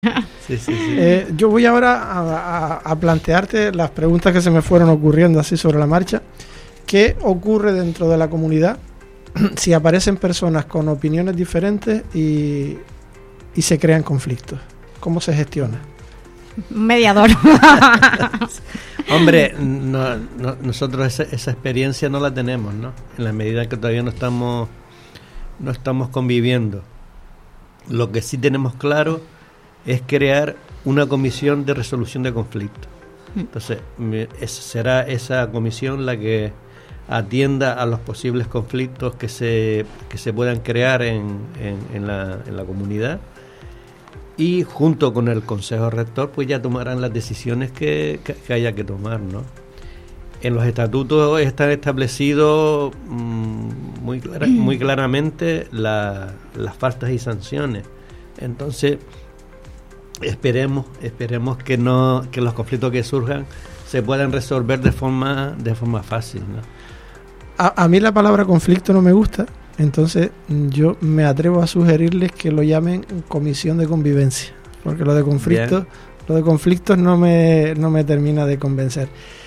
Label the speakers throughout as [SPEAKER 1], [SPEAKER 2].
[SPEAKER 1] Sí, sí, sí.
[SPEAKER 2] Yo voy ahora a plantearte las preguntas que se me fueron ocurriendo así sobre la marcha. ¿Qué ocurre dentro de la comunidad si aparecen personas con opiniones diferentes y se crean conflictos? ¿Cómo se gestiona?
[SPEAKER 3] Mediador.
[SPEAKER 1] Hombre, nosotros esa experiencia no la tenemos, ¿no? En la medida que todavía no estamos conviviendo. Lo que sí tenemos claro es crear una comisión de resolución de conflictos. Entonces, será esa comisión la que atienda a los posibles conflictos que se puedan crear en la comunidad, y junto con el Consejo Rector pues ya tomarán las decisiones que haya que tomar, ¿no? En los estatutos están establecidos muy claramente las faltas y sanciones. Entonces esperemos que los conflictos que surjan se puedan resolver de forma fácil, ¿no?
[SPEAKER 2] A mí la palabra conflicto no me gusta, entonces yo me atrevo a sugerirles que lo llamen comisión de convivencia, porque lo de conflictos no me termina de convencer.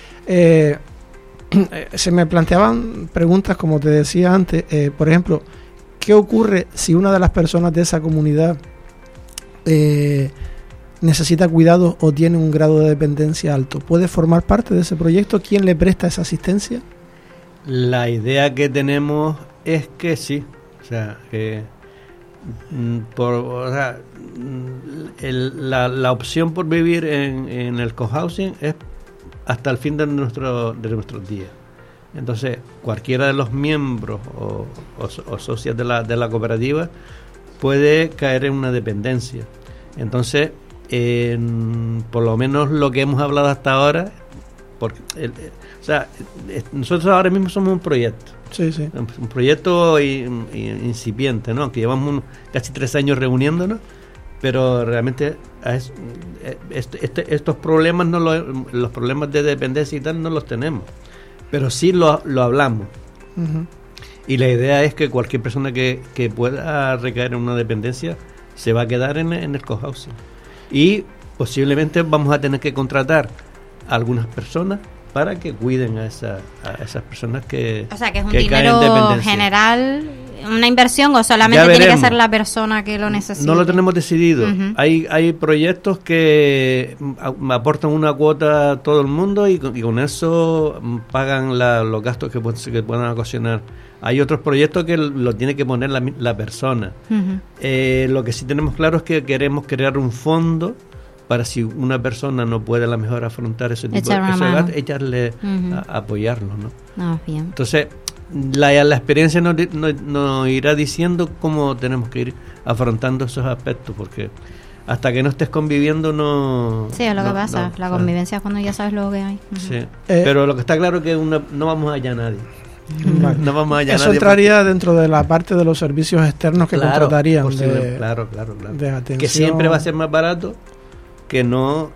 [SPEAKER 2] Se me planteaban preguntas, como te decía antes, por ejemplo, ¿qué ocurre si una de las personas de esa comunidad necesita cuidados o tiene un grado de dependencia alto? ¿Puede formar parte de ese proyecto? ¿Quién le presta esa asistencia?
[SPEAKER 1] La idea que tenemos es que sí, o sea, que la opción por vivir en el cohousing es hasta el fin de nuestros días. Entonces, cualquiera de los miembros o socios de la cooperativa puede caer en una dependencia. Entonces, por lo menos lo que hemos hablado hasta ahora, porque nosotros ahora mismo somos un proyecto.
[SPEAKER 2] Sí, sí.
[SPEAKER 1] Un proyecto incipiente, ¿no? Que llevamos casi 3 años reuniéndonos, pero realmente estos problemas los problemas de dependencia y tal no los tenemos, pero sí lo hablamos.
[SPEAKER 2] Uh-huh.
[SPEAKER 1] Y la idea es que cualquier persona que pueda recaer en una dependencia se va a quedar en el cohousing, y posiblemente vamos a tener que contratar a algunas personas para que cuiden a esas personas que
[SPEAKER 3] o sea, que es un
[SPEAKER 1] que caen en
[SPEAKER 3] dinero
[SPEAKER 1] dependencia.
[SPEAKER 3] General, una inversión, o solamente tiene que ser la persona que lo necesite.
[SPEAKER 1] No lo tenemos decidido.
[SPEAKER 3] Uh-huh.
[SPEAKER 1] Hay proyectos que aportan una cuota a todo el mundo y con eso pagan los gastos que puedan ocasionar. Hay otros proyectos que lo tiene que poner la persona.
[SPEAKER 3] Uh-huh.
[SPEAKER 1] Lo que sí tenemos claro es que queremos crear un fondo para, si una persona no puede a lo mejor afrontar ese tipo de gastos, echarle a apoyarlo, ¿no?
[SPEAKER 3] Bien.
[SPEAKER 1] Entonces, la experiencia nos irá diciendo cómo tenemos que ir afrontando esos aspectos, porque hasta que no estés conviviendo no...
[SPEAKER 3] Sí, es lo que pasa. La convivencia es cuando ya sabes lo que hay. Uh-huh.
[SPEAKER 1] Sí. Pero lo que está claro es que no vamos allá a nadie.
[SPEAKER 2] Vale.
[SPEAKER 1] No vamos allá.
[SPEAKER 2] Eso entraría dentro de la parte de los servicios externos que contratarían.
[SPEAKER 1] Claro.
[SPEAKER 2] De atención.
[SPEAKER 1] Que siempre va a ser más barato que no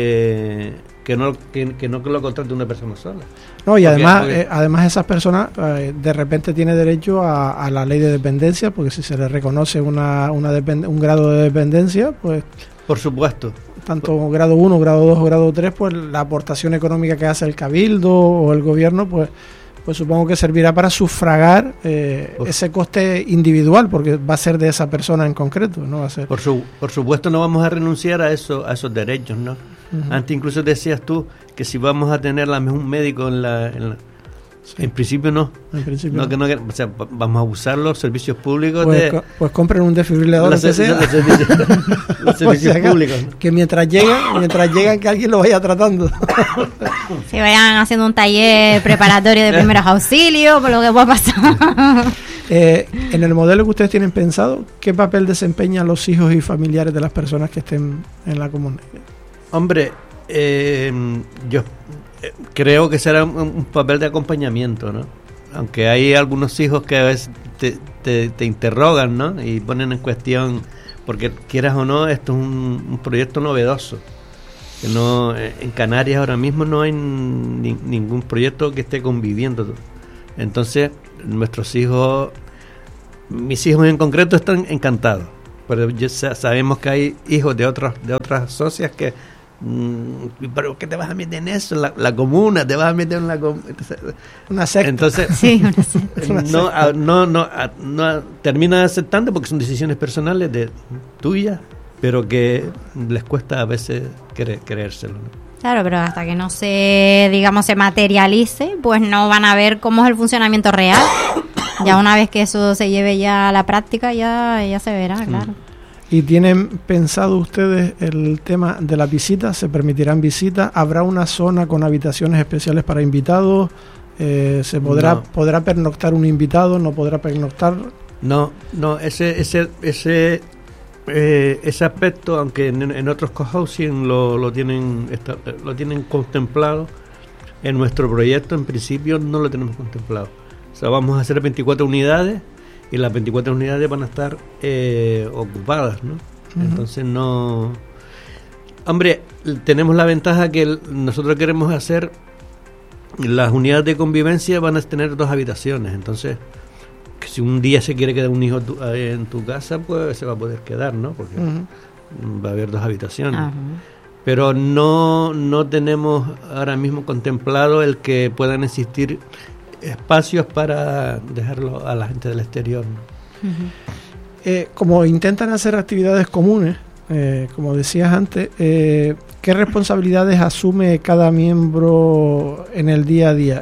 [SPEAKER 1] que lo contrate una persona sola.
[SPEAKER 2] No, y además esas personas de repente tienen derecho a la ley de dependencia, porque si se les reconoce un grado de dependencia, pues...
[SPEAKER 1] Por supuesto.
[SPEAKER 2] Tanto grado 1, grado 2 o grado 3, pues la aportación económica que hace el cabildo o el gobierno, pues supongo que servirá para sufragar ese coste individual, porque va a ser de esa persona en concreto, ¿no? Va a ser.
[SPEAKER 1] Por supuesto no vamos a renunciar a esos derechos, ¿no? Uh-huh. Antes incluso decías tú que si vamos a tener un médico sí. En principio no. En principio no. O sea, vamos a usar los servicios públicos
[SPEAKER 2] pues compren un desfibrilador,
[SPEAKER 1] los servicios públicos, ¿no? Que
[SPEAKER 2] mientras llegan que alguien lo vaya tratando.
[SPEAKER 3] Si vayan haciendo un taller preparatorio de primeros auxilios, por lo que pueda pasar.
[SPEAKER 2] En el modelo que ustedes tienen pensado, ¿qué papel desempeñan los hijos y familiares de las personas que estén en la comunidad?
[SPEAKER 1] Hombre, yo creo que será un papel de acompañamiento, ¿no? Aunque hay algunos hijos que a veces te interrogan, ¿no? Y ponen en cuestión, porque quieras o no, esto es un proyecto novedoso. Que no, en Canarias ahora mismo no hay ningún proyecto que esté conviviendo. Entonces, mis hijos en concreto están encantados. pero sabemos que hay hijos de otras socias que pero ¿qué te vas a meter en eso? La comuna, te vas a meter en
[SPEAKER 2] una secta.
[SPEAKER 1] Entonces,
[SPEAKER 3] sí, una secta.
[SPEAKER 1] No termina aceptando porque son decisiones personales tuyas, pero que les cuesta a veces creérselo, ¿no?
[SPEAKER 3] Claro, pero hasta que no se materialice, pues no van a ver cómo es el funcionamiento real. Ya una vez que eso se lleve ya a la práctica, ya se verá, claro.
[SPEAKER 2] ¿Y tienen pensado ustedes el tema de las visitas? ¿Se permitirán visitas? ¿Habrá una zona con habitaciones especiales para invitados? ¿Se podrá pernoctar un invitado? ¿No podrá pernoctar?
[SPEAKER 1] No, ese aspecto, aunque en otros cohousing lo tienen contemplado, en nuestro proyecto en principio no lo tenemos contemplado. O sea, vamos a hacer 24 unidades y las 24 unidades van a estar ocupadas, ¿no? Uh-huh. Entonces no... Hombre, tenemos la ventaja que nosotros queremos hacer, las unidades de convivencia van a tener 2 habitaciones, entonces que si un día se quiere quedar un hijo en tu casa, pues se va a poder quedar, ¿no? Porque va a haber 2 habitaciones. Uh-huh. Pero no tenemos ahora mismo contemplado el que puedan existir espacios para dejarlo a la gente del exterior, ¿no?
[SPEAKER 2] Uh-huh. Como intentan hacer actividades comunes, como decías antes, ¿qué responsabilidades asume cada miembro en el día a día?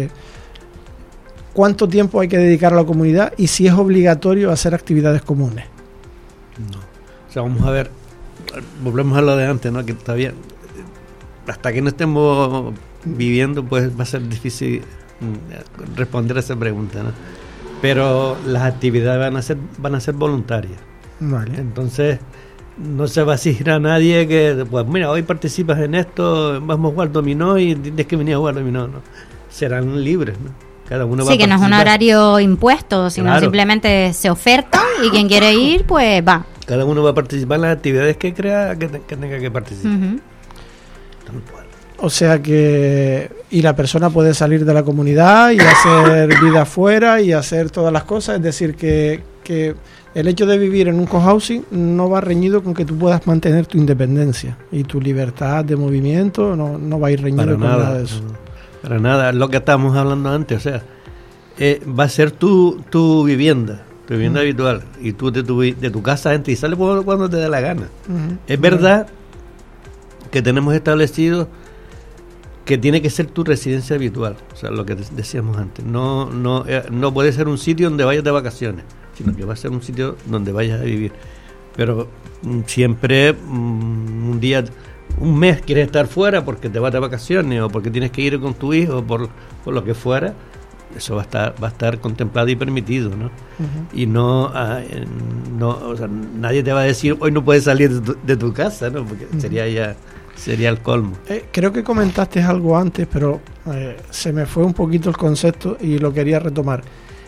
[SPEAKER 2] ¿Cuánto tiempo hay que dedicar a la comunidad y si es obligatorio hacer actividades comunes?
[SPEAKER 1] No. O sea, vamos a ver, volvemos a lo de antes, ¿no? Que todavía, hasta que no estemos viviendo, pues va a ser difícil responder a esa pregunta, ¿no? Pero las actividades van a ser voluntarias.
[SPEAKER 2] Vale.
[SPEAKER 1] Entonces no se va a exigir a nadie que, pues mira, hoy participas en esto, vamos a jugar dominó y tienes que venir a jugar dominó, ¿no? Serán libres, ¿no? Cada uno va a
[SPEAKER 3] que no es un horario impuesto, sino simplemente se oferta y quien quiere ir, pues va.
[SPEAKER 1] Cada uno va a participar en las actividades que crea que tenga que participar. Uh-huh.
[SPEAKER 2] O sea que y la persona puede salir de la comunidad y hacer vida afuera y hacer todas las cosas, es decir que el hecho de vivir en un cohousing no va reñido con que tú puedas mantener tu independencia y tu libertad de movimiento, no va a ir reñido con nada de eso.
[SPEAKER 1] Para nada, lo que estábamos hablando antes, o sea, va a ser tu vivienda habitual, y tú de tu casa entras y sales cuando te dé la gana. Uh-huh. Es verdad que tenemos establecido que tiene que ser tu residencia habitual, o sea, lo que decíamos antes, no puede ser un sitio donde vayas de vacaciones, sino que va a ser un sitio donde vayas a vivir. Pero siempre un mes quieres estar fuera porque te vas de vacaciones o porque tienes que ir con tu hijo por lo que fuera, eso va a estar contemplado y permitido, ¿no? Uh-huh. Y no, o sea, nadie te va a decir hoy no puedes salir de tu casa, ¿no? Porque uh-huh. Sería el colmo.
[SPEAKER 2] Creo que comentaste algo antes, pero se me fue un poquito el concepto y lo quería retomar.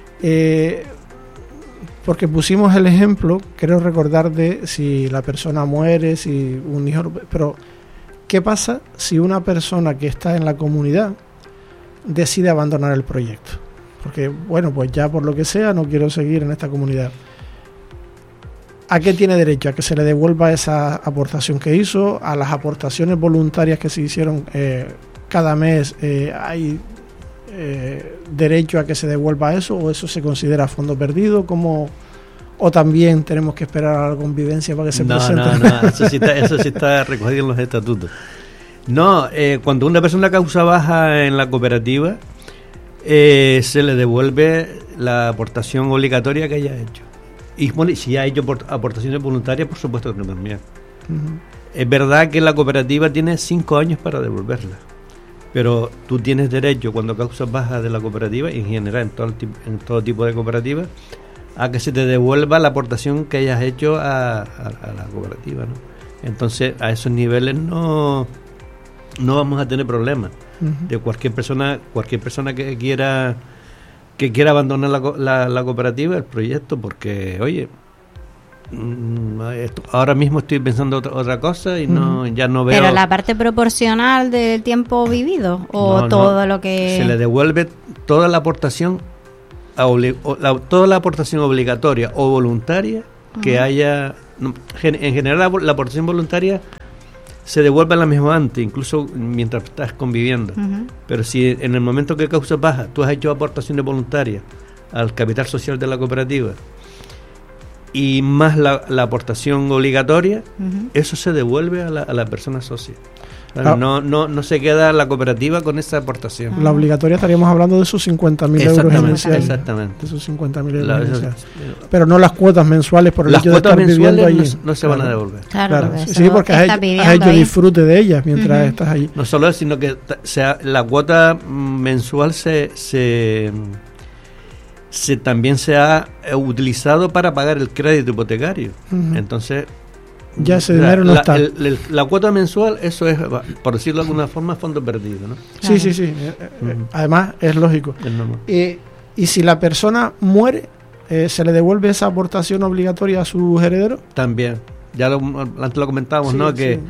[SPEAKER 2] Porque pusimos el ejemplo, creo recordar, de si la persona muere, si un hijo... Pero, ¿qué pasa si una persona que está en la comunidad decide abandonar el proyecto? Porque, bueno, pues ya por lo que sea no quiero seguir en esta comunidad. ¿A qué tiene derecho? ¿A que se le devuelva esa aportación que hizo? ¿A las aportaciones voluntarias que se hicieron cada mes? ¿Hay derecho a que se devuelva eso? ¿O eso se considera fondo perdido? ¿O también tenemos que esperar a la convivencia para que se presente?
[SPEAKER 1] No, eso sí está recogido en los estatutos. No, cuando una persona causa baja en la cooperativa, se le devuelve la aportación obligatoria que haya hecho. Y si ha hecho aportaciones voluntarias, por supuesto que también. Uh-huh. Es verdad que la cooperativa tiene 5 años para devolverla, pero tú tienes derecho, cuando causas baja de la cooperativa, y en general en todo tipo de cooperativas, a que se te devuelva la aportación que hayas hecho a la cooperativa, ¿no? Entonces, a esos niveles no vamos a tener problemas. Uh-huh. De cualquier persona que quiera abandonar la cooperativa, el proyecto, porque, oye, ahora mismo estoy pensando otra cosa y ya no veo...
[SPEAKER 3] ¿Pero la parte proporcional del tiempo vivido o todo lo que...?
[SPEAKER 1] Se le devuelve toda la aportación obligatoria o voluntaria que haya... En general la aportación voluntaria se devuelve a la misma antes, incluso mientras estás conviviendo. Pero si en el momento que causas baja tú has hecho aportaciones voluntarias al capital social de la cooperativa y más la aportación obligatoria, eso se devuelve a la persona socia. Claro, no se queda la cooperativa con esa aportación.
[SPEAKER 2] La obligatoria estaríamos hablando de esos 50.000 euros iniciales.
[SPEAKER 1] Exactamente.
[SPEAKER 2] De esos 50.000 euros iniciales. Pero no las cuotas mensuales por el hecho de estar viviendo allí.
[SPEAKER 1] No se van a devolver.
[SPEAKER 2] Claro. Sí, porque has hecho disfrute de ellas mientras estás allí.
[SPEAKER 1] No solo eso, sino que la cuota mensual también se ha utilizado para pagar el crédito hipotecario. Entonces...
[SPEAKER 2] ya ese dinero no está.
[SPEAKER 1] La cuota mensual, eso es, por decirlo de alguna forma, fondo perdido, ¿no?
[SPEAKER 2] Claro. Sí. Además, es lógico. Y si la persona muere, ¿se le devuelve esa aportación obligatoria a sus herederos?
[SPEAKER 1] También. Ya antes lo comentábamos, ¿no? Que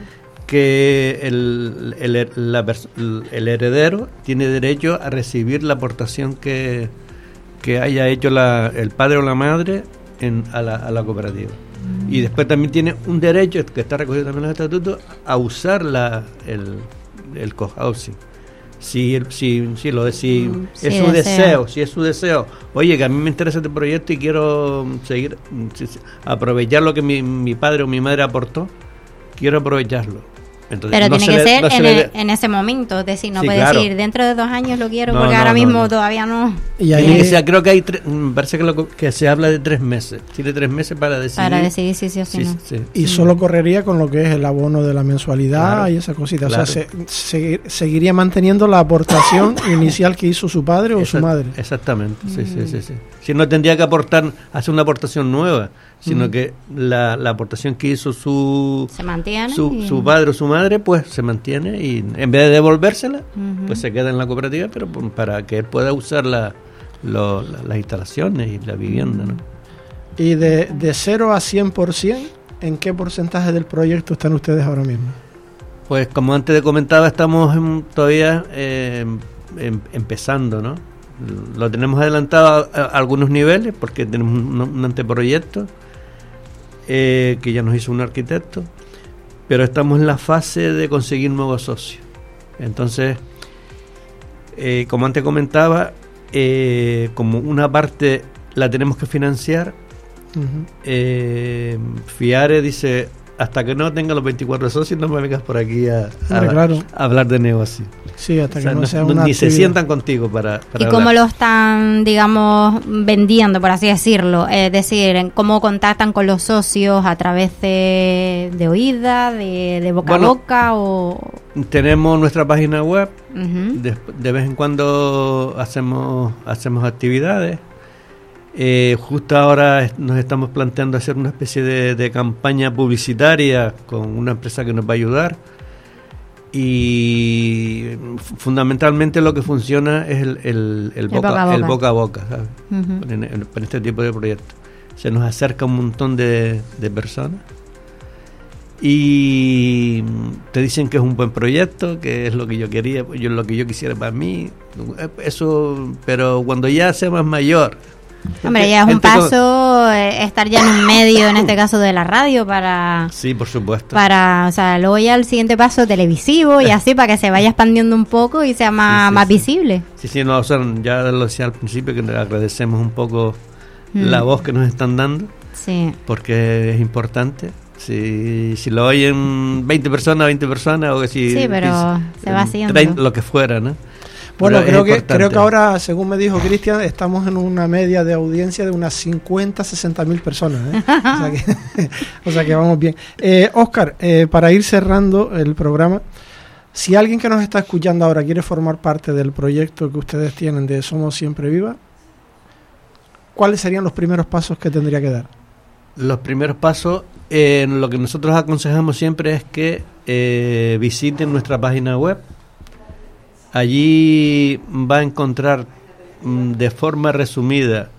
[SPEAKER 1] el heredero tiene derecho a recibir la aportación que haya hecho el padre o la madre a la cooperativa. Y después también tiene un derecho, que está recogido también en los estatutos, a usar el cohousing. Si es su deseo, oye, que a mí me interesa este proyecto y quiero seguir, aprovechar lo que mi padre o mi madre aportó, quiero aprovecharlo. Entonces,
[SPEAKER 3] pero tiene que ser en ese momento, es decir, no puede decir dentro de 2 años lo quiero porque ahora mismo todavía no.
[SPEAKER 1] Y ahí, creo que hay me parece que se habla de 3 meses. Tiene 3 meses para decidir.
[SPEAKER 3] Para decidir si sí o si no.
[SPEAKER 1] Sí.
[SPEAKER 2] Y solo correría con lo que es el abono de la mensualidad y esa cosita. Claro. O sea, seguiría manteniendo la aportación inicial que hizo su padre o su madre.
[SPEAKER 1] Exactamente, sí. Si no tendría que hacer una aportación nueva, sino que la aportación que hizo su padre o su madre, pues se mantiene, y en vez de devolvérsela, pues se queda en la cooperativa, pero para que él pueda usar las instalaciones y la vivienda, ¿no?
[SPEAKER 2] Y de 0 a 100%, ¿en qué porcentaje del proyecto están ustedes ahora mismo?
[SPEAKER 1] Pues como antes comentaba, estamos todavía empezando, ¿no? Lo tenemos adelantado a algunos niveles porque tenemos un anteproyecto que ya nos hizo un arquitecto, pero estamos en la fase de conseguir nuevos socios. Entonces, como antes comentaba, como una parte la tenemos que financiar, FIARE dice: hasta que no tenga los 24 socios no me vengas por aquí a hablar de negocio.
[SPEAKER 2] Sí, hasta que no sea una
[SPEAKER 1] ni se sientan contigo para
[SPEAKER 3] ¿Y
[SPEAKER 1] hablar?
[SPEAKER 3] cómo lo están, digamos, vendiendo, por así decirlo? Es decir, ¿cómo contactan con los socios? ¿A través de oída, de boca a boca? O
[SPEAKER 1] tenemos nuestra página web. De vez en cuando hacemos actividades. Justo ahora nos estamos planteando hacer una especie de campaña publicitaria con una empresa que nos va a ayudar, y fundamentalmente lo que funciona es el boca a boca, ¿sabes? En este tipo de proyectos se nos acerca un montón de personas y te dicen que es un buen proyecto, que es lo que yo quería, lo que yo quisiera para mí, eso. Pero cuando ya sea más mayor,
[SPEAKER 3] hombre, ya es un paso estar ya en un medio, en este caso de la radio, para... Sí,
[SPEAKER 1] por supuesto.
[SPEAKER 3] O sea, luego ya el siguiente paso televisivo y así, para que se vaya expandiendo un poco y sea más visible. Sí,
[SPEAKER 1] no, o sea, ya lo decía al principio, que le agradecemos un poco la voz que nos están dando, porque es importante. Si lo oyen 20 personas, o que si... Sí,
[SPEAKER 3] pero se va haciendo.
[SPEAKER 1] 30, lo que fuera, ¿no?
[SPEAKER 2] Bueno, creo que ahora, según me dijo Cristian, estamos en una media de audiencia de unas 50-60 personas, ¿eh? o sea que vamos bien. Óscar, para ir cerrando el programa, si alguien que nos está escuchando ahora quiere formar parte del proyecto que ustedes tienen de Somos Siempre Viva, ¿cuáles serían los primeros pasos que tendría que dar?
[SPEAKER 1] Los primeros pasos, lo que nosotros aconsejamos siempre es que visiten nuestra página web. Allí va a encontrar de forma resumida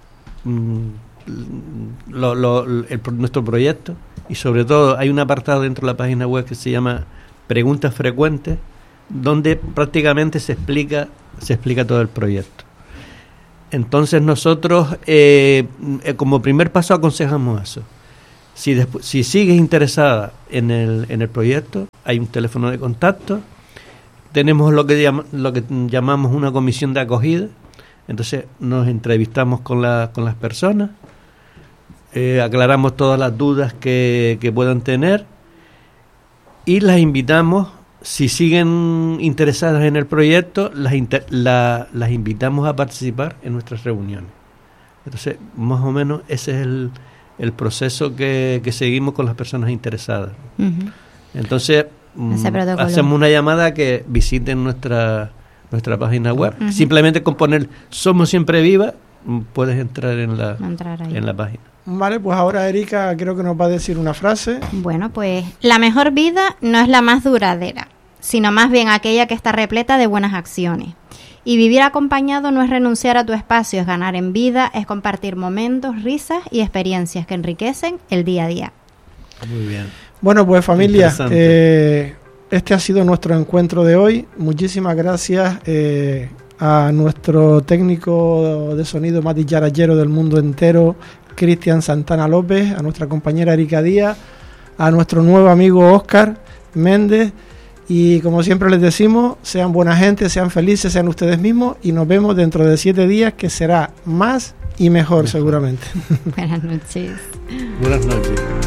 [SPEAKER 1] nuestro proyecto, y sobre todo hay un apartado dentro de la página web que se llama Preguntas Frecuentes, donde prácticamente se explica todo el proyecto. Entonces nosotros como primer paso aconsejamos eso. Si sigues interesada en el proyecto, hay un teléfono de contacto. Tenemos lo que llamamos una comisión de acogida. Entonces nos entrevistamos con las personas, aclaramos todas las dudas que puedan tener y las invitamos, si siguen interesadas en el proyecto, las invitamos a participar en nuestras reuniones. Entonces, más o menos ese es el proceso que seguimos con las personas interesadas. Uh-huh. Entonces, hacemos una llamada a que visiten nuestra página web. Uh-huh. Simplemente con poner Somos Siempre Viva puedes entrar en la página.
[SPEAKER 2] Vale, pues ahora Erika creo que nos va a decir una frase.
[SPEAKER 3] Bueno, pues la mejor vida no es la más duradera, sino más bien aquella que está repleta de buenas acciones. Y vivir acompañado no es renunciar a tu espacio, es ganar en vida, es compartir momentos, risas y experiencias que enriquecen el día a día.
[SPEAKER 1] Muy bien.
[SPEAKER 2] Bueno, pues familia, este ha sido nuestro encuentro de hoy. Muchísimas gracias a nuestro técnico de sonido más dicharachero del mundo entero, Cristian Santana López, a nuestra compañera Erika Díaz, a nuestro nuevo amigo Óscar Méndez. Y como siempre les decimos, sean buena gente, sean felices, sean ustedes mismos y nos vemos dentro de 7 días, que será más y mejor seguramente.
[SPEAKER 3] Buenas noches.
[SPEAKER 1] Buenas noches.